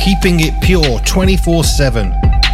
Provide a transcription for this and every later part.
keeping it pure 24/7.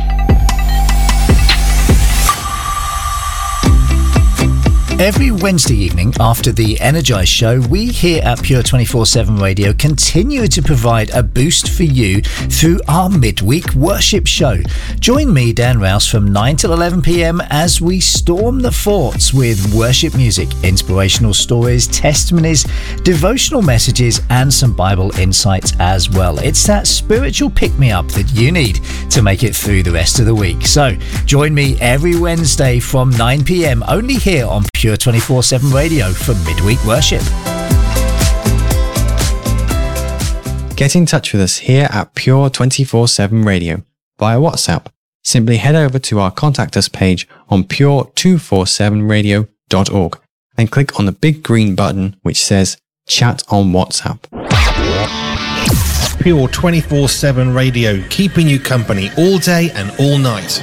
Every Wednesday evening after the Energize show, we here at Pure 24/7 Radio continue to provide a boost for you through our midweek worship show. Join me, Dan Rouse, from 9 till 11 p.m. as we storm the forts with worship music, inspirational stories, testimonies, devotional messages, and some Bible insights as well. It's that spiritual pick-me-up that you need to make it through the rest of the week. So join me every Wednesday from 9 p.m. only here on Pure 24/7 Radio for midweek worship. Get in touch with us here at Pure 24/7 Radio via WhatsApp. Simply head over to our Contact Us page on pure247radio.org and click on the big green button which says Chat on WhatsApp. Pure 24/7 Radio, keeping you company all day and all night.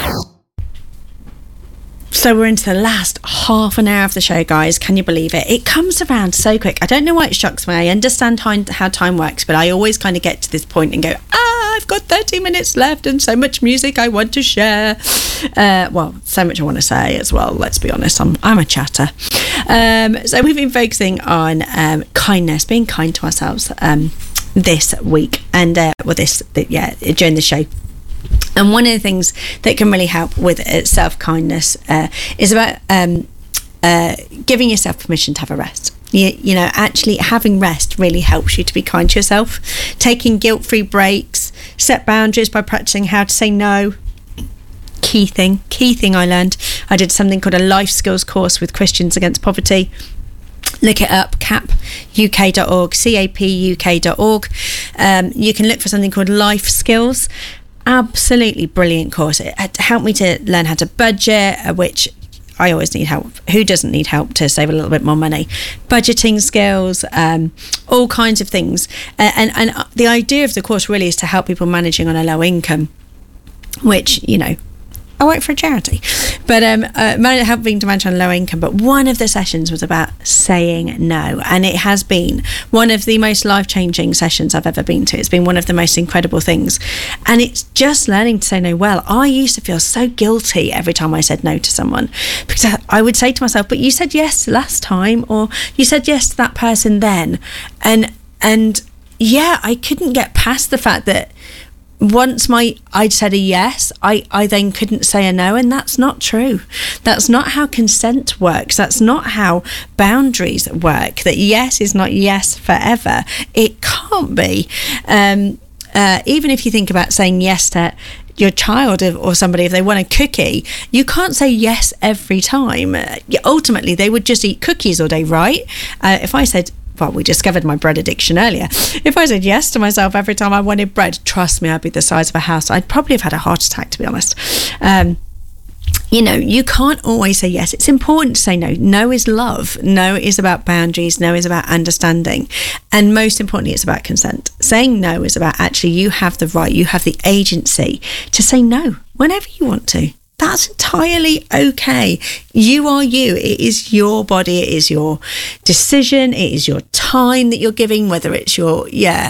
So we're into the last half an hour of the show, guys. Can you believe it? It comes around so quick. I don't know why it shocks me. I understand how time works, but I always kind of get to this point and go, I've got 30 minutes left and so much music I want to share. Well, so much I want to say as well. Let's be honest, I'm a chatter. So we've been focusing on kindness, being kind to ourselves this week and during the show. And one of the things that can really help with self-kindness is about giving yourself permission to have a rest. You know, actually having rest really helps you to be kind to yourself. Taking guilt-free breaks, set boundaries by practicing how to say no. Key thing I learned. I did something called a life skills course with Christians Against Poverty. Look it up, capuk.org, capuk.org. You can look for something called life skills. Absolutely brilliant course. It helped me to learn how to budget, which I always need help. Who doesn't need help to save a little bit more money? Budgeting skills, all kinds of things. And the idea of the course really is to help people managing on a low income, which, you know, I work for a charity, but helping to manage on low income. But one of the sessions was about saying no, and it has been one of the most life-changing sessions I've ever been to. It's been one of the most incredible things, and it's just learning to say no well. I used to feel so guilty every time I said no to someone, because I would say to myself, but you said yes last time, or you said yes to that person then, and yeah, I couldn't get past the fact that once I'd said a yes, I then couldn't say a no, and that's not true. That's not how consent works. That's not how boundaries work. That yes is not yes forever. It can't be. Even if you think about saying yes to your child or somebody, if they want a cookie, you can't say yes every time. Ultimately, they would just eat cookies all day, right? If I said, well, we discovered my bread addiction earlier. If I said yes to myself every time I wanted bread, trust me, I'd be the size of a house. I'd probably have had a heart attack, to be honest. You know, you can't always say yes. It's important to say no. No is love. No is about boundaries. No is about understanding. And most importantly, it's about consent. Saying no is about actually you have the right, you have the agency to say no whenever you want to. That's entirely okay. You are you. It is your body. It is your decision. It is your time that you're giving, whether it's your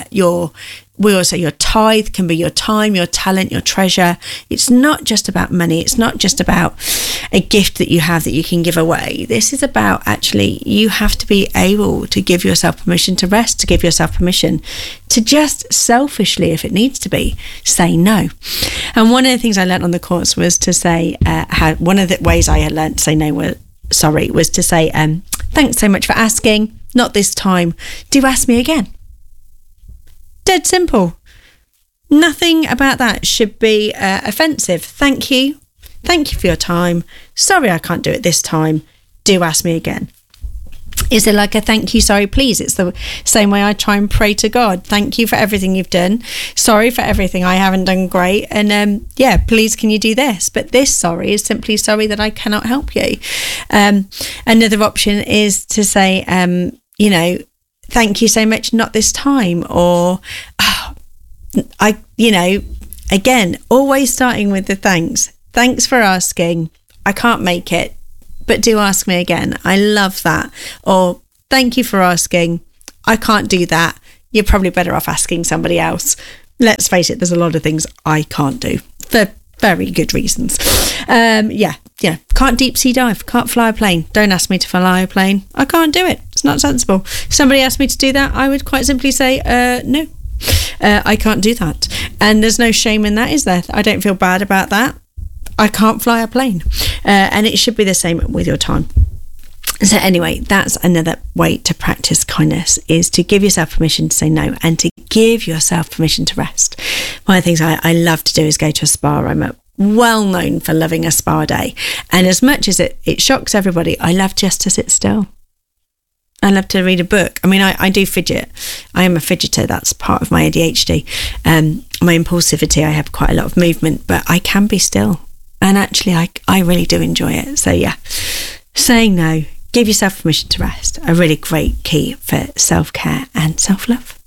tithe can be your time, your talent, your treasure. It's not just about money. It's not just about a gift that you have that you can give away. This is about actually you have to be able to give yourself permission to rest, to give yourself permission to just selfishly, if it needs to be, say no. And one of the things I learned on the course was to say, one of the ways I had learned to say no was to say, thanks so much for asking, not this time, do ask me again. Dead simple. Nothing about that should be offensive. Thank you for your time. Sorry I can't do it this time. Do ask me again. Is there like a thank you, sorry, please? It's the same way I try and pray to God. Thank you for everything you've done. Sorry for everything I haven't done great. And please can you do this? But this sorry is simply sorry that I cannot help you. Another option is to say, thank you so much, not this time. Or, again, always starting with the thanks. Thanks for asking. I can't make it, but do ask me again. I love that. Or thank you for asking. I can't do that. You're probably better off asking somebody else. let's face it, there's a lot of things I can't do for very good reasons. Can't deep sea dive, can't fly a plane. Don't ask me to fly a plane. I can't do it. It's not sensible. If somebody asked me to do that, I would quite simply say, no, I can't do that. And there's no shame in that, is there? I don't feel bad about that. I can't fly a plane. And it should be the same with your time. So anyway, that's another way to practice kindness, is to give yourself permission to say no and to give yourself permission to rest. One of the things I love to do is go to a spa. I'm well known for loving a spa day. And as much as it shocks everybody, I love just to sit still. I love to read a book. I mean, I do fidget. I am a fidgeter. That's part of my ADHD. My impulsivity, I have quite a lot of movement, but I can be still. And actually, I really do enjoy it. So yeah, saying no, give yourself permission to rest. A really great key for self-care and self-love.